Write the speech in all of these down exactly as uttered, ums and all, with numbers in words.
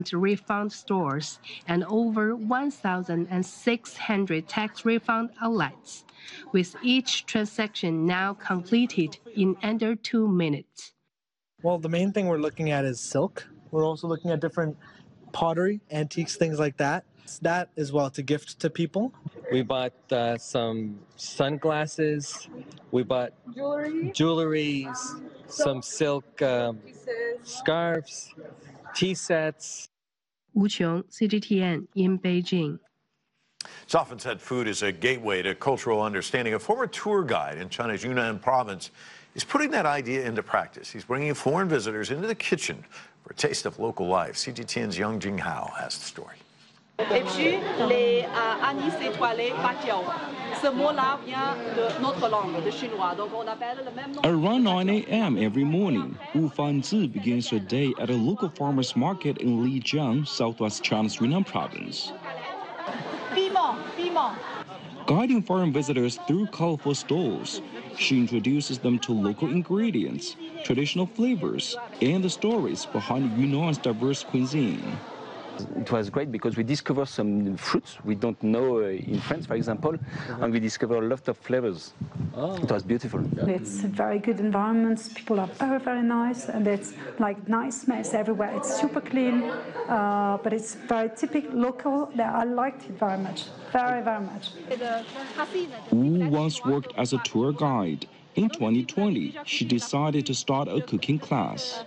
refund stores and over one thousand six hundred tax refund outlets, with each transaction now completed in under two minutes. Well, the main thing we're looking at is silk. We're also looking at different pottery, antiques, things like that. That as well to gift to people. We bought uh, some sunglasses. We bought jewelry, jewelries, some silk um, scarves, tea sets. Wu Qiong, C G T N in Beijing. It's often said food is a gateway to cultural understanding. A former tour guide in China's Yunnan province is putting that idea into practice. He's bringing foreign visitors into the kitchen for a taste of local life. C G T N's Yang Jinghao has the story. Et puis, les euh, anis étoilés batiao. Ce mot-là vient de notre langue, de chinois. Donc, on appelle le même nom. Around nine a m every morning, Wu Fanzi begins her day at a local farmer's market in Lijiang, southwest China's Yunnan province. Piment, piment. Guiding foreign visitors through colorful stalls, she introduces them to local ingredients, traditional flavors, and the stories behind Yunnan's diverse cuisine. It was great because we discovered some fruits we don't know uh, in France, for example, uh-huh. and we discovered a lot of flavors. Oh. It was beautiful. It's a very good environment. People are very, very nice, and it's like nice mess everywhere. It's super clean, uh, but it's very typical local. I liked it very much, very, very much. Wu once worked as a tour guide. In twenty twenty, she decided to start a cooking class.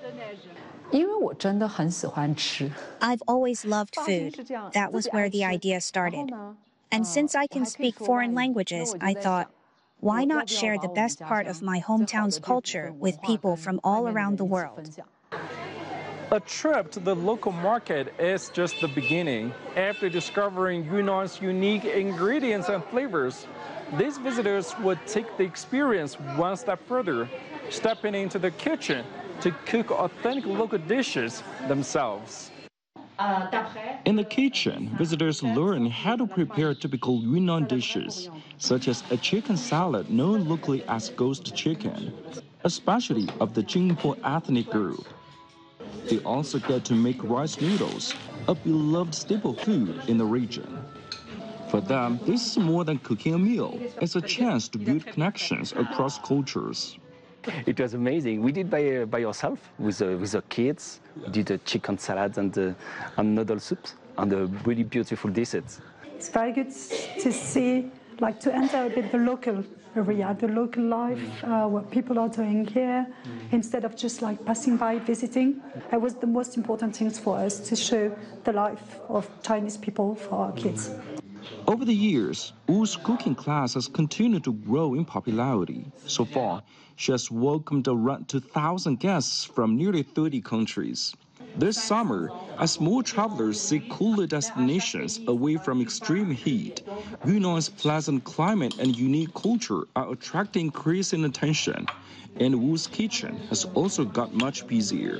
I've always loved food. That was where the idea started. And since I can speak foreign languages, I thought, why not share the best part of my hometown's culture with people from all around the world? A trip to the local market is just the beginning. After discovering Yunnan's unique ingredients and flavors, these visitors would take the experience one step further, stepping into the kitchen to cook authentic local dishes themselves. In the kitchen, visitors learn how to prepare typical Yunnan dishes, such as a chicken salad known locally as ghost chicken, a specialty of the Jingpo ethnic group. They also get to make rice noodles, a beloved staple food in the region. For them, this is more than cooking a meal. It's a chance to build connections across cultures. It was amazing. We did by uh, by ourselves with uh, with the kids. We did a chicken salad and uh, and noodle soups and a really beautiful dishes. It's very good to see, like, to enter a bit the local area, the local life, uh, what people are doing here, instead of just like passing by, visiting. It was the most important things for us to show the life of Chinese people for our kids. Over the years, Wu's cooking class has continued to grow in popularity. So far, she has welcomed around two thousand guests from nearly thirty countries. This summer, as more travelers seek cooler destinations away from extreme heat, Yunnan's pleasant climate and unique culture are attracting increasing attention, and Wu's kitchen has also got much busier.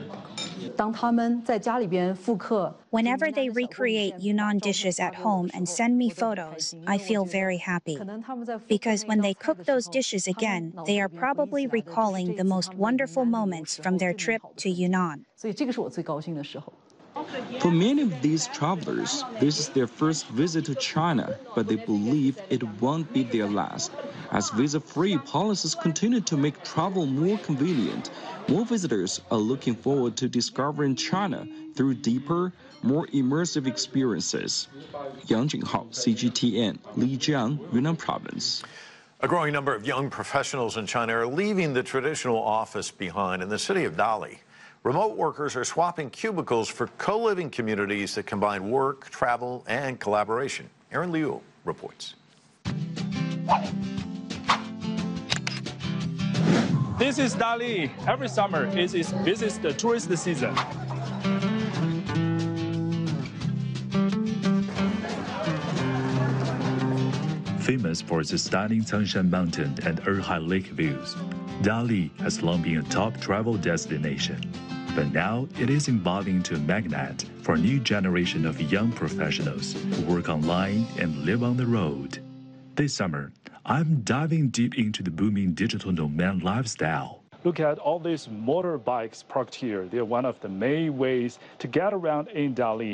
Whenever they recreate Yunnan dishes at home and send me photos, I feel very happy. Because when they cook those dishes again, they are probably recalling the most wonderful moments from their trip to Yunnan. For many of these travelers, this is their first visit to China, but they believe it won't be their last. As visa-free policies continue to make travel more convenient, more visitors are looking forward to discovering China through deeper, more immersive experiences. Yang Jinghao, C G T N, Lijiang, Yunnan Province. A growing number of young professionals in China are leaving the traditional office behind in the city of Dali. Remote workers are swapping cubicles for co-living communities that combine work, travel, and collaboration. Aaron Liu reports. This is Dali. Every summer is its busiest tourist season. Famous for its stunning Tangshan Mountain and Erhai Lake views, Dali has long been a top travel destination. But now it is evolving into a magnet for a new generation of young professionals who work online and live on the road. This summer, I'm diving deep into the booming digital nomad lifestyle. Look at all these motorbikes parked here. They're one of the main ways to get around in Dali.